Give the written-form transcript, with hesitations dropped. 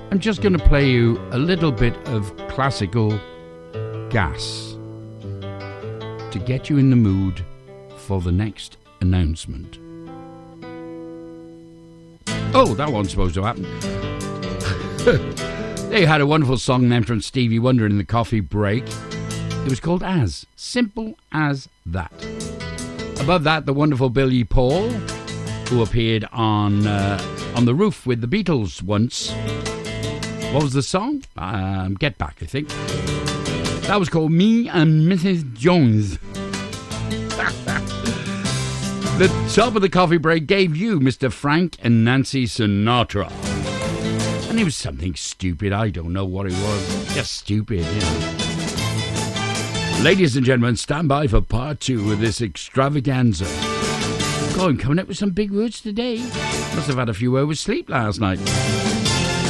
I'm just going to play you a little bit of classical gas to get you in the mood for the next announcement. Oh, that wasn't supposed to happen. They had a wonderful song named from Stevie Wonder in the coffee break. It was called As. Simple as that. Above that, the wonderful Billy Paul, who appeared on The Roof with the Beatles once. What was the song? Get Back, I think. That was called Me and Mrs. Jones. The top of the coffee break gave you Mr. Frank and Nancy Sinatra. And it was something stupid. I don't know what it was. Just stupid, you know. Ladies and gentlemen, stand by for part 2 of this extravaganza. God, I'm coming up with some big words today. Must have had a few hours sleep last night.